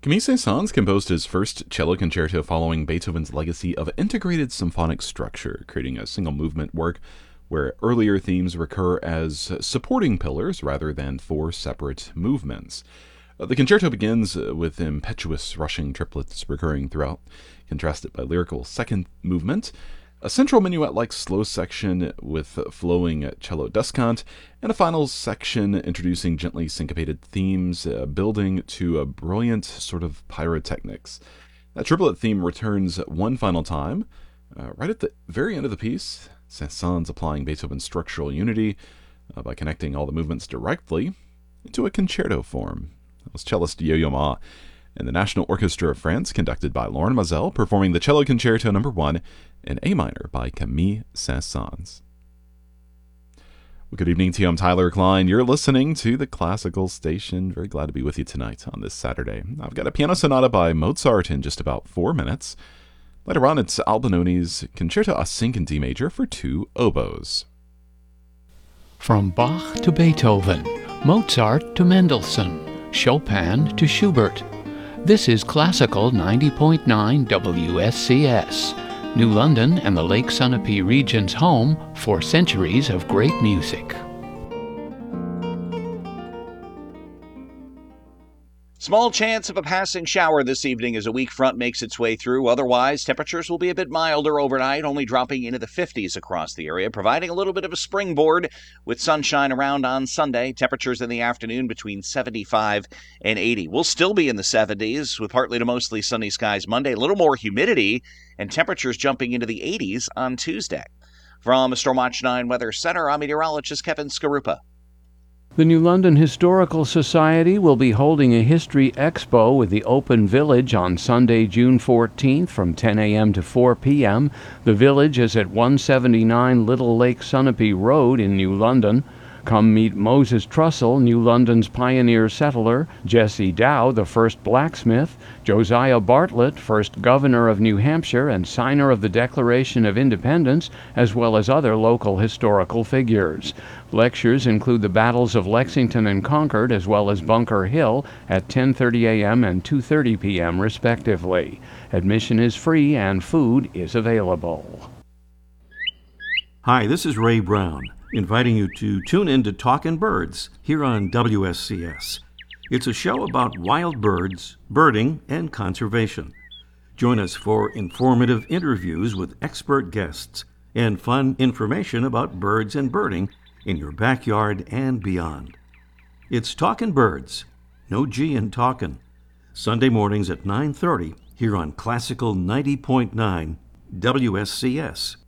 Camille Saint-Saëns composed his first cello concerto following Beethoven's legacy of integrated symphonic structure, creating a single movement work where earlier themes recur as supporting pillars rather than four separate movements. The concerto begins with impetuous rushing triplets recurring throughout, contrasted by lyrical second movement, a central minuet-like slow section with flowing cello descant, and a final section introducing gently syncopated themes, building to a brilliant sort of pyrotechnics. That triplet theme returns one final time, right at the very end of the piece, Saint-Saëns applying Beethoven's structural unity by connecting all the movements directly into a concerto form. That was cellist Yo-Yo Ma and the National Orchestra of France, conducted by Laurent Mazel, performing the Cello Concerto No. 1 in A minor by Camille Saint-Saëns. Well, good evening to you. I'm Tyler Klein. You're listening to the Classical Station. Very glad to be with you tonight on this Saturday. I've got a piano sonata by Mozart in just about 4 minutes. Later on, it's Albinoni's Concerto a Sync in D major for two oboes. From Bach to Beethoven, Mozart to Mendelssohn, Chopin to Schubert. This is Classical 90.9 WSCS, New London and the Lake Sunapee region's home for centuries of great music. Small chance of a passing shower this evening as a weak front makes its way through. Otherwise, temperatures will be a bit milder overnight, only dropping into the 50s across the area, providing a little bit of a springboard with sunshine around on Sunday. Temperatures in the afternoon between 75 and 80. We'll still be in the 70s with partly to mostly sunny skies Monday. A little more humidity and temperatures jumping into the 80s on Tuesday. From Stormwatch 9 Weather Center, I'm meteorologist Kevin Skarupa. The New London Historical Society will be holding a history expo with the Open Village on Sunday, June 14th from 10 a.m. to 4 p.m. The village is at 179 Little Lake Sunapee Road in New London. Come meet Moses Trussell, New London's pioneer settler, Jesse Dow, the first blacksmith, Josiah Bartlett, first governor of New Hampshire and signer of the Declaration of Independence, as well as other local historical figures. Lectures include the battles of Lexington and Concord, as well as Bunker Hill, at 10:30 a.m. and 2:30 p.m. respectively. Admission is free and food is available. Hi, this is Ray Brown, inviting you to tune in to Talkin' Birds here on WSCS. It's a show about wild birds, birding, and conservation. Join us for informative interviews with expert guests and fun information about birds and birding in your backyard and beyond. It's Talkin' Birds, no G in talkin', Sunday mornings at 9:30 here on Classical 90.9 WSCS.